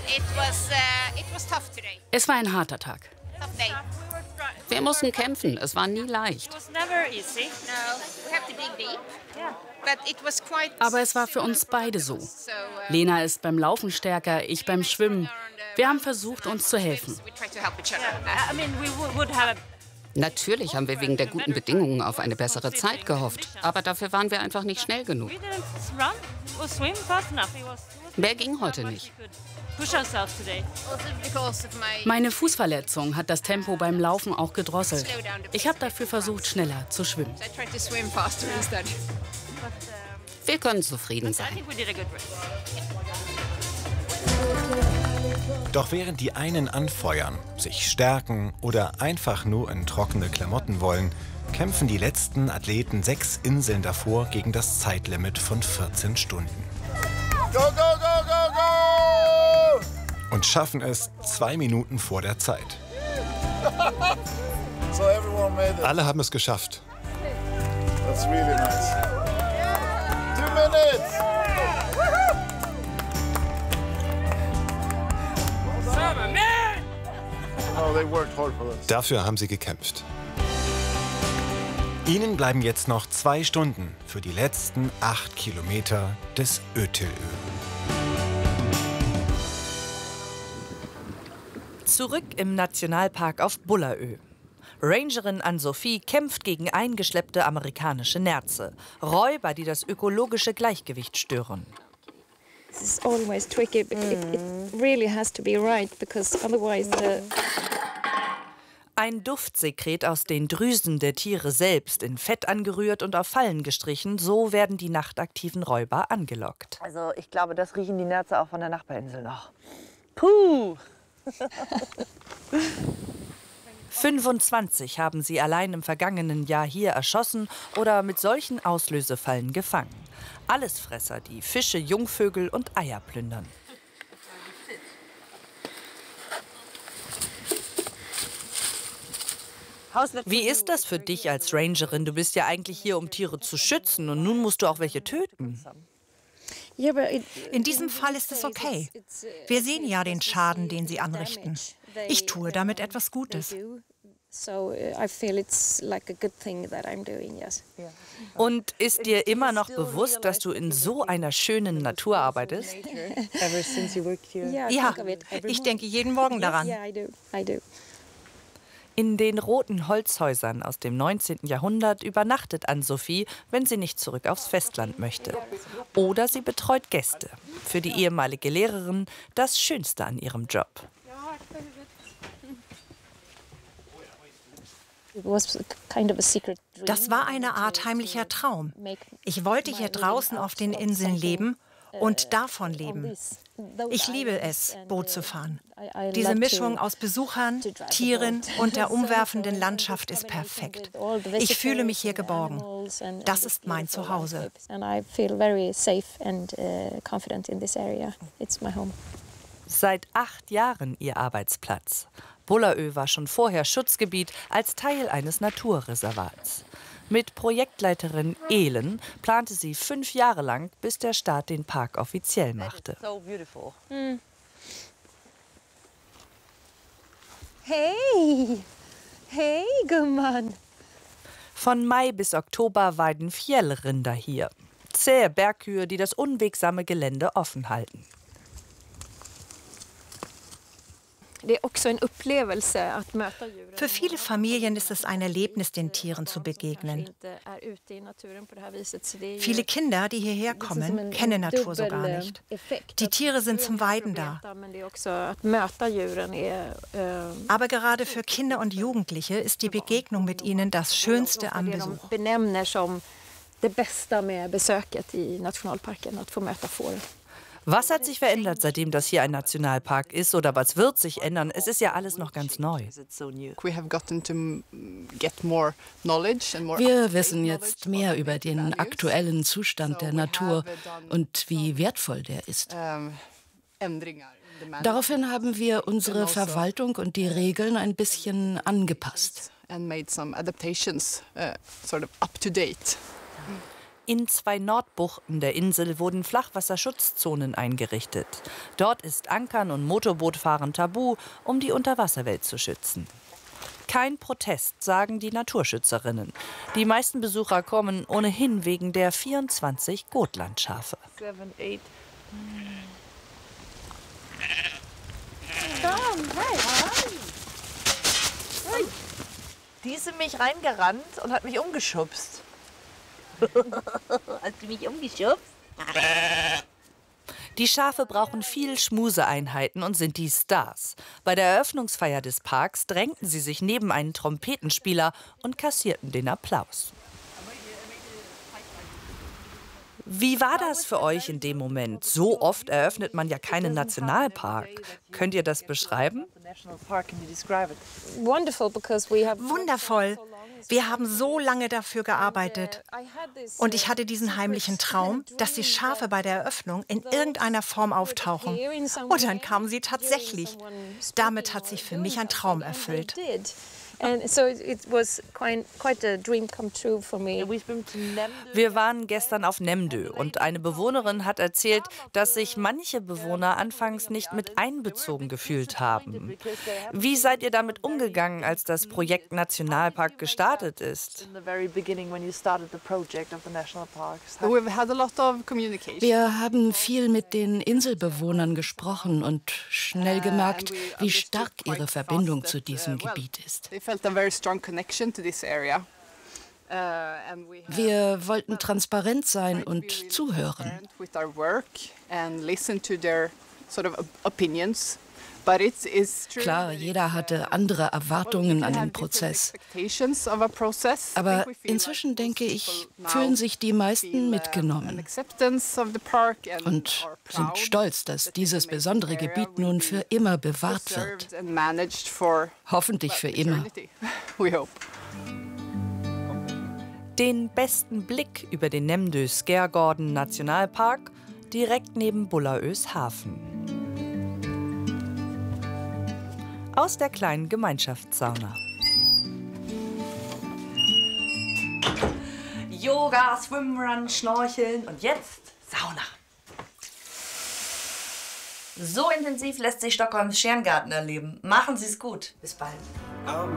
Es war ein harter Tag. Wir mussten kämpfen, es war nie leicht. Aber es war für uns beide so. Lena ist beim Laufen stärker, ich beim Schwimmen. Wir haben versucht, uns zu helfen. Natürlich haben wir wegen der guten Bedingungen auf eine bessere Zeit gehofft. Aber dafür waren wir einfach nicht schnell genug. Mehr ging heute nicht. Meine Fußverletzung hat das Tempo beim Laufen auch gedrosselt. Ich habe dafür versucht, schneller zu schwimmen. Wir können zufrieden sein. Doch während die einen anfeuern, sich stärken oder einfach nur in trockene Klamotten wollen, kämpfen die letzten Athleten 6 Inseln davor gegen das Zeitlimit von 14 Stunden. Go, go, go, go, go! Und schaffen es 2 Minuten vor der Zeit. Alle haben es geschafft. That's really nice. 2 minutes! Oh, they worked hard for this. Dafür haben sie gekämpft. Ihnen bleiben jetzt noch 2 Stunden für die letzten 8 Kilometer des Ötilö. Zurück im Nationalpark auf Bullaö. Rangerin Ann-Sophie kämpft gegen eingeschleppte amerikanische Nerze. Räuber, die das ökologische Gleichgewicht stören. It's always tricky. It really has to be right, because otherwise Ein Duftsekret aus den Drüsen der Tiere selbst, in Fett angerührt und auf Fallen gestrichen, so werden die nachtaktiven Räuber angelockt. Also ich glaube, das riechen die Nerze auch von der Nachbarinsel noch. Puh! 25 haben sie allein im vergangenen Jahr hier erschossen oder mit solchen Auslösefallen gefangen. Allesfresser, die Fische, Jungvögel und Eier plündern. Wie ist das für dich als Rangerin? Du bist ja eigentlich hier, um Tiere zu schützen, und nun musst du auch welche töten. In diesem Fall ist es okay. Wir sehen ja den Schaden, den sie anrichten. Ich tue damit etwas Gutes. Und ist dir immer noch bewusst, dass du in so einer schönen Natur arbeitest? Ja, ich denke jeden Morgen daran. In den roten Holzhäusern aus dem 19. Jahrhundert übernachtet Ann-Sophie, wenn sie nicht zurück aufs Festland möchte. Oder sie betreut Gäste. Für die ehemalige Lehrerin das Schönste an ihrem Job. Das war eine Art heimlicher Traum. Ich wollte hier draußen auf den Inseln leben und davon leben. Ich liebe es, Boot zu fahren. Diese Mischung aus Besuchern, Tieren und der umwerfenden Landschaft ist perfekt. Ich fühle mich hier geborgen. Das ist mein Zuhause. Seit 8 Jahren ihr Arbeitsplatz. Bullaö war schon vorher Schutzgebiet als Teil eines Naturreservats. Mit Projektleiterin Elen plante sie 5 Jahre lang, bis der Staat den Park offiziell machte. Hey! Hey, Gumman! Von Mai bis Oktober weiden Fjällrinder hier. Zähe Bergkühe, die das unwegsame Gelände offen halten. Für viele Familien ist es ein Erlebnis, den Tieren zu begegnen. Viele Kinder, die hierher kommen, kennen Natur so gar nicht. Die Tiere sind zum Weiden da. Aber gerade für Kinder und Jugendliche ist die Begegnung mit ihnen das Schönste am Besuch. Was hat sich verändert, seitdem das hier ein Nationalpark ist? Oder was wird sich ändern? Es ist ja alles noch ganz neu. Wir wissen jetzt mehr über den aktuellen Zustand der Natur und wie wertvoll der ist. Daraufhin haben wir unsere Verwaltung und die Regeln ein bisschen angepasst. In 2 Nordbuchten der Insel wurden Flachwasserschutzzonen eingerichtet. Dort ist Ankern und Motorbootfahren tabu, um die Unterwasserwelt zu schützen. Kein Protest, sagen die Naturschützerinnen. Die meisten Besucher kommen ohnehin wegen der 24 Gotlandschafe. 7, 8. Die ist in mich reingerannt und hat mich umgeschubst. Hast du mich umgeschubst? Die Schafe brauchen viel Schmuseeinheiten und sind die Stars. Bei der Eröffnungsfeier des Parks drängten sie sich neben einen Trompetenspieler und kassierten den Applaus. Wie war das für euch in dem Moment? So oft eröffnet man ja keinen Nationalpark. Könnt ihr das beschreiben? Wundervoll. Wir haben so lange dafür gearbeitet. Und ich hatte diesen heimlichen Traum, dass die Schafe bei der Eröffnung in irgendeiner Form auftauchen. Und dann kamen sie tatsächlich. Damit hat sich für mich ein Traum erfüllt. And so it was quite a dream come true for me. Wir waren gestern auf Nemdö und eine Bewohnerin hat erzählt, dass sich manche Bewohner anfangs nicht mit einbezogen gefühlt haben. Wie seid ihr damit umgegangen, als das Projekt Nationalpark gestartet ist? Wir haben viel mit den Inselbewohnern gesprochen und schnell gemerkt, wie stark ihre Verbindung zu diesem Gebiet ist. Wir wollten transparent sein und zuhören. Klar, jeder hatte andere Erwartungen an den Prozess. Aber inzwischen, denke ich, fühlen sich die meisten mitgenommen und sind stolz, dass dieses besondere Gebiet nun für immer bewahrt wird. Hoffentlich für immer. Den besten Blick über den Nemdö Skærgården Nationalpark direkt neben Bullaös Hafen. Aus der kleinen Gemeinschaftssauna. Yoga, Swimrun, Schnorcheln und jetzt Sauna. So intensiv lässt sich Stockholms Sterngarten erleben. Machen Sie es gut. Bis bald.